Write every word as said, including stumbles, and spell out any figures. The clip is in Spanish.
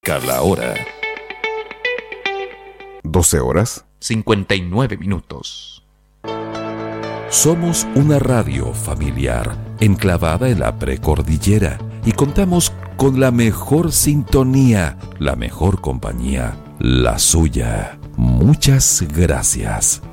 La hora. doce horas. cincuenta y nueve minutos. Somos una radio familiar enclavada en la precordillera y contamos con la mejor sintonía, la mejor compañía, la suya. Muchas gracias.